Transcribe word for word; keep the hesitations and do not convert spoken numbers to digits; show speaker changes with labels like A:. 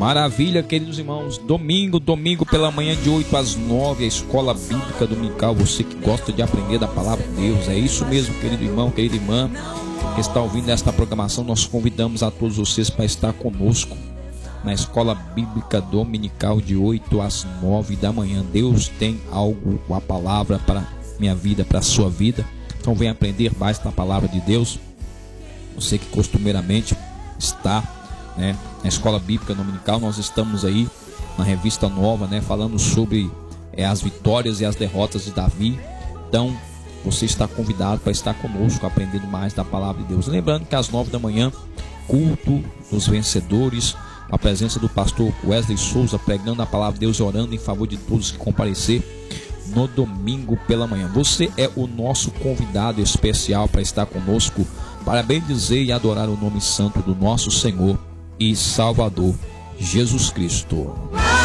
A: Maravilha, queridos irmãos. Domingo, domingo pela manhã de oito às nove, a Escola Bíblica Dominical. Você que gosta de aprender da Palavra de Deus. É isso mesmo, querido irmão, querida irmã que está ouvindo esta programação. Nós convidamos a todos vocês para estar conosco na Escola Bíblica Dominical de oito às nove da manhã. Deus tem algo, a palavra para minha vida, para a sua vida. Então venha aprender mais da Palavra de Deus. Você que costumeiramente está, né, na Escola Bíblica Dominical, nós estamos aí na revista nova, né, falando sobre é, as vitórias e as derrotas de Davi. Então você está convidado para estar conosco, aprendendo mais da Palavra de Deus. Lembrando que às nove da manhã, culto dos vencedores, a presença do pastor Wesley Souza pregando a Palavra de Deus e orando em favor de todos que comparecer no domingo pela manhã. Você é o nosso convidado especial para estar conosco, para bendizer e adorar o nome santo do nosso Senhor e Salvador Jesus Cristo.